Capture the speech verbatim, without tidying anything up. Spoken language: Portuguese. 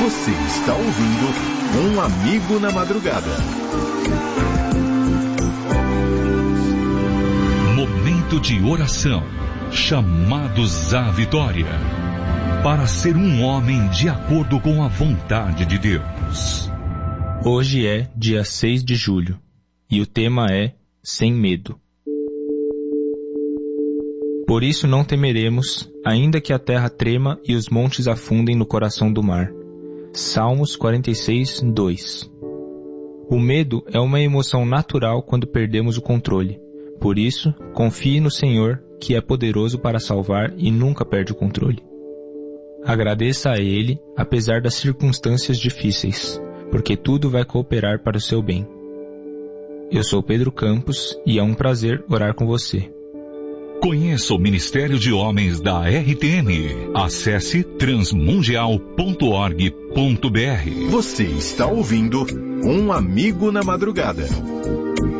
Você está ouvindo Um Amigo na Madrugada. Momento de oração. Chamados à vitória. Para ser um homem de acordo com a vontade de Deus. Hoje é dia seis de julho e o tema é Sem Medo. Por isso não temeremos, ainda que a terra trema e os montes afundem no coração do mar. Salmos quarenta e seis, dois. O medo é uma emoção natural quando perdemos o controle. Por isso, confie no Senhor, que é poderoso para salvar e nunca perde o controle. Agradeça a Ele, apesar das circunstâncias difíceis, porque tudo vai cooperar para o seu bem. Eu sou Pedro Campos e é um prazer orar com você. Conheça o Ministério de Homens da R T M. Acesse transmundial ponto org ponto br. Você está ouvindo Um Amigo na Madrugada.